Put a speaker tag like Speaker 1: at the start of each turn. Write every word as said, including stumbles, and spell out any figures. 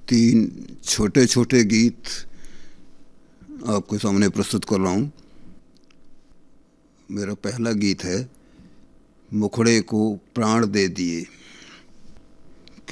Speaker 1: तीन छोटे छोटे गीत आपके सामने प्रस्तुत कर रहा हूँ। मेरा पहला गीत है मुखड़े को प्राण दे दिए।